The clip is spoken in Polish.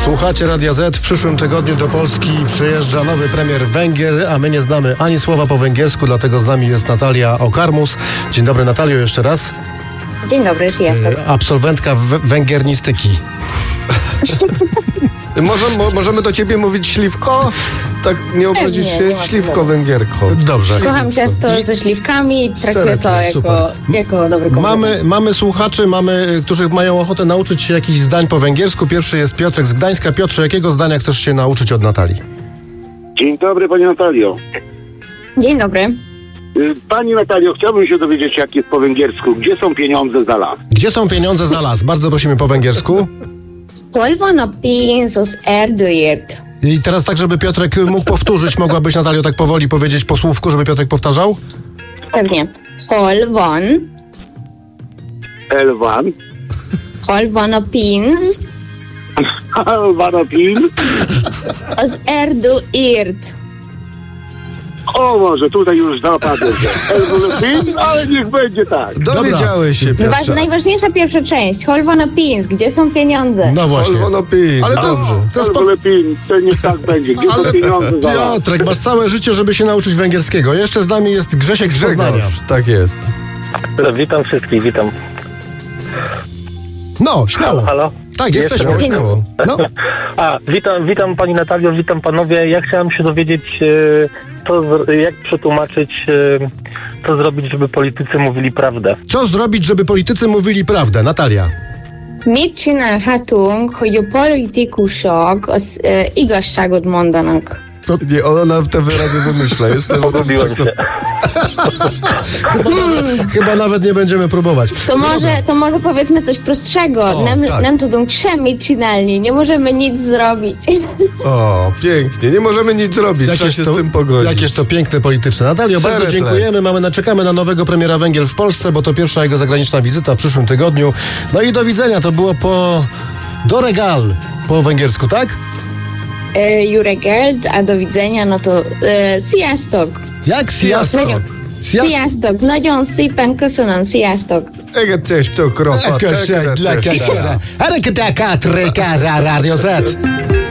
Słuchacie Radia Z. W przyszłym tygodniu do Polski przyjeżdża nowy premier Węgier, a my nie znamy ani słowa po węgiersku, dlatego z nami jest Natalia Okarmus. Dzień dobry, Natalio, jeszcze raz. Dzień dobry, jestem. Absolwentka węgiernistyki. Możemy do ciebie mówić śliwko? Tak nie obrazić się? nie ma Śliwko problemu. węgierko. Dobrze. Kocham ciasto ze śliwkami i traktuję to Serdecznie, super. jako dobry komplement. Mamy słuchaczy, którzy mają ochotę nauczyć się jakichś zdań po węgiersku. Pierwszy jest Piotrek z Gdańska. Piotrze, jakiego zdania chcesz się nauczyć od Natalii? Dzień dobry, Pani Natalio. Dzień dobry. Pani Natalio, chciałbym się dowiedzieć, jak jest po węgiersku. Gdzie są pieniądze za las? Gdzie są pieniądze za las? Bardzo prosimy po węgiersku. Hol van a pénz az erdőért? I teraz tak, żeby Piotrek mógł powtórzyć, mogłabyś, Natalio, tak powoli powiedzieć po słówku, żeby Piotrek powtarzał? Pewnie. Hol van a pénz Vanopin? az erdőért? O, może tutaj już zapadł. Elwolopin, ale niech będzie tak. Dowiedziałeś się, Piotrze. Najważniejsza pierwsza część. Hol van a pénz? Gdzie są pieniądze? No właśnie. Olwonopin. Ale dobrze. To jest Elwolopin, to niech tak będzie. Gdzie są pieniądze za las? Piotrek, masz całe życie, żeby się nauczyć węgierskiego. Jeszcze z nami jest Grzesiek z Poznania. Grzegorz, tak jest. Witam wszystkich, witam. No, śmiało. Halo? Tak, jesteśmy. Dzień dobry. No. Witam Pani Natalio, witam Panowie. Ja chciałem się dowiedzieć, jak przetłumaczyć, co zrobić, żeby politycy mówili prawdę. Co zrobić, żeby politycy mówili prawdę? Natalia. Mit csinálhatunk, hogy a politikusok az igazságot mondanak? Nie, ona te wyrazy wymyśla. Pogubiłem się. Chyba nawet nie będziemy próbować. To może powiedzmy coś prostszego. O, tak. Nam tudunk semmit csinálni. Nie możemy nic zrobić. O, pięknie. Nie możemy nic zrobić. Trzeba się z tym pogodzić. Jakieś to piękne polityczne. Natalio, bardzo Seretle. dziękujemy. Czekamy na nowego premiera Węgier w Polsce, bo to pierwsza jego zagraniczna wizyta w przyszłym tygodniu. No i do widzenia. To było do regal po węgiersku, tak? Jó reggelt, a do widzenia, no to sziasztok! Jak? Sziasztok. Sziasztok! Nagyon szépen köszönöm, sziasztok! Cześć, to krofa. Radio Z.